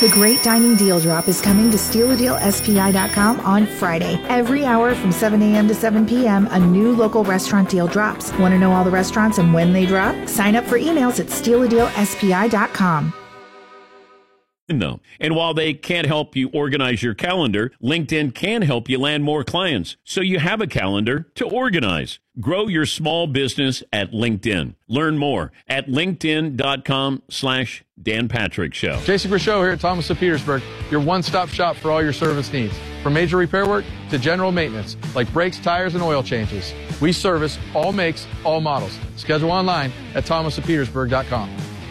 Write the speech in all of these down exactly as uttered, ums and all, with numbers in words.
The Great Dining Deal Drop is coming to steal a deal S P I dot com on Friday. Every hour from seven a.m. to seven p.m., a new local restaurant deal drops. Want to know all the restaurants and when they drop? Sign up for emails at steal a deal S P I dot com. No. And while they can't help you organize your calendar, LinkedIn can help you land more clients so you have a calendar to organize. Grow your small business at LinkedIn. Learn more at linkedin.com slash Dan Patrick Show. Jason Grishow here at Thomas of Petersburg, your one-stop shop for all your service needs. From major repair work to general maintenance, like brakes, tires, and oil changes. We service all makes, all models. Schedule online at thomas of petersburg dot com.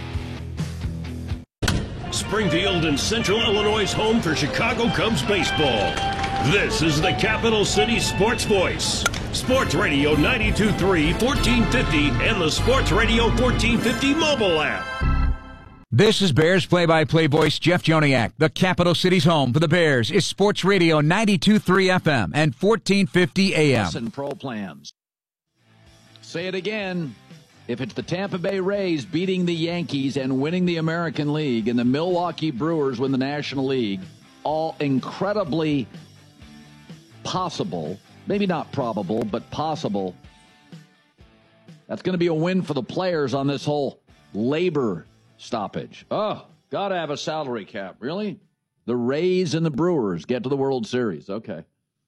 Springfield and Central Illinois' home for Chicago Cubs baseball. This is the Capital City Sports Voice. Sports Radio ninety-two point three, fourteen fifty, and the Sports Radio fourteen fifty mobile app. This is Bears play-by-play voice Jeff Joniak. The Capital City's home for the Bears is Sports Radio ninety-two point three F M and fourteen fifty A M. Listen, pro plans. Say it again. If it's the Tampa Bay Rays beating the Yankees and winning the American League and the Milwaukee Brewers win the National League, all incredibly possible, maybe not probable, but possible, that's going to be a win for the players on this whole labor stoppage. Oh, got to have a salary cap. Really? The Rays and the Brewers get to the World Series. Okay.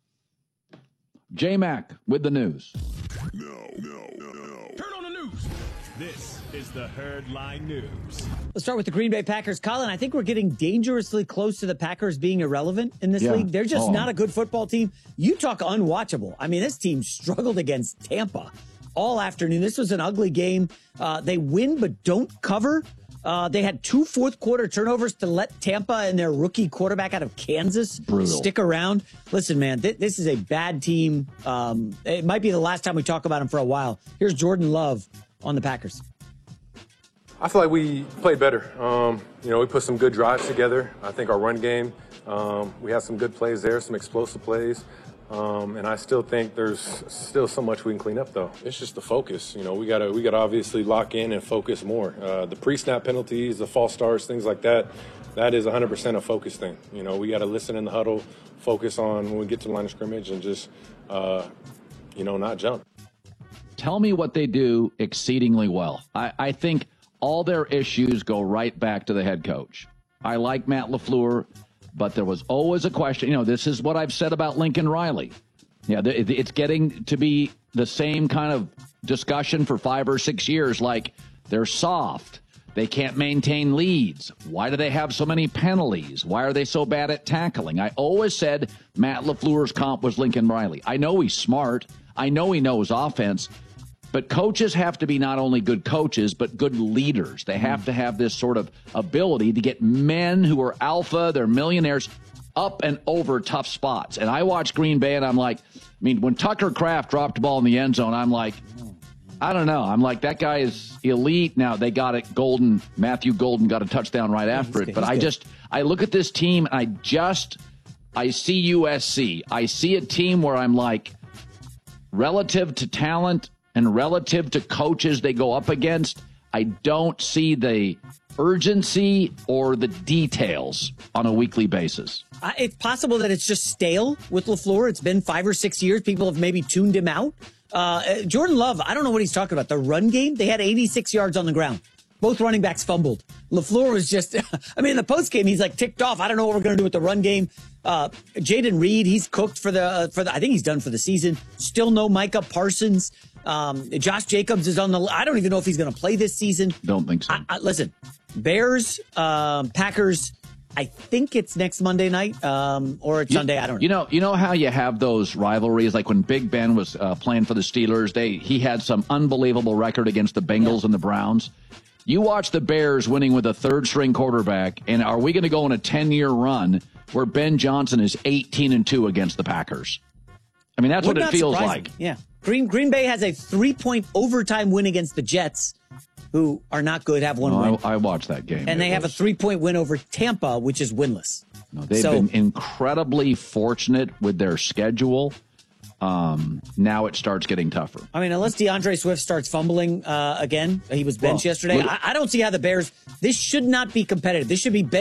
J-Mac with the news. No, no, no, no. Turn on the news. This is the Herdline News. Let's start with the Green Bay Packers. Colin, I think we're getting dangerously close to the Packers being irrelevant in this Yeah. league. They're just Oh. not a good football team. You talk unwatchable. I mean, this team struggled against Tampa all afternoon. This was an ugly game. Uh, they win but don't cover. Uh, they had two fourth-quarter turnovers to let Tampa and their rookie quarterback out of Kansas Brutal. stick around. Listen, man, th- this is a bad team. Um, it might be the last time we talk about them for a while. Here's Jordan Love on the Packers. I feel like we played better. Um, you know, we put some good drives together. I think our run game, um, we had some good plays there, some explosive plays. Um, and I still think there's still so much we can clean up, though. It's just the focus. You know, we gotta we gotta obviously lock in and focus more. Uh, the pre-snap penalties, the false starts, things like that. That is one hundred percent a focus thing. You know, we got to listen in the huddle, focus on when we get to the line of scrimmage, and just, uh, you know, not jump. Tell me what they do exceedingly well. I, I think all their issues go right back to the head coach. I like Matt LaFleur, but there was always a question. You know, this is what I've said about Lincoln Riley. Yeah, it's getting to be the same kind of discussion for five or six years, like they're soft. They can't maintain leads. Why do they have so many penalties? Why are they so bad at tackling? I always said Matt LaFleur's comp was Lincoln Riley. I know he's smart. I know he knows offense. But coaches have to be not only good coaches, but good leaders. They have to have this sort of ability to get men who are alpha, they're millionaires, up and over tough spots. And I watch Green Bay, and I'm like, I mean, when Tucker Kraft dropped the ball in the end zone, I'm like, I don't know. I'm like, that guy is elite. Now, they got it. Golden, Matthew Golden got a touchdown right after it. But I just, I look at this team, and I just, I see U S C. I see a team where I'm like, relative to talent, and relative to coaches they go up against, I don't see the urgency or the details on a weekly basis. Uh, it's possible that it's just stale with LaFleur. It's been five or six years. People have maybe tuned him out. Uh, Jordan Love, I don't know what he's talking about. The run game, they had eighty-six yards on the ground. Both running backs fumbled. LaFleur was just, I mean, in the post game, he's like ticked off. I don't know what we're going to do with the run game. Uh, Jaden Reed, he's cooked for the, uh, for the, I think he's done for the season. Still no Micah Parsons. Um, Josh Jacobs is on the, I don't even know if he's going to play this season. Don't think so. I, I, listen, Bears, um, Packers, I think it's next Monday night, um, or it's you, Sunday. I don't know. You know, you know how you have those rivalries, like when Big Ben was uh, playing for the Steelers, they, he had some unbelievable record against the Bengals yeah. and the Browns. You watch the Bears winning with a third-string quarterback, and are we going to go on a ten-year run where Ben Johnson is eighteen and two against the Packers? I mean, that's Would what it feels surprise like. Me. Yeah. Green Green Bay has a three-point overtime win against the Jets, who are not good, have one no, win. I, I watched that game. And it they was... have a three-point win over Tampa, which is winless. No, they've so, been incredibly fortunate with their schedule. Um, now it starts getting tougher. I mean, unless DeAndre Swift starts fumbling uh, again, he was benched well, yesterday. Look, I, I don't see how the Bears, this should not be competitive. This should be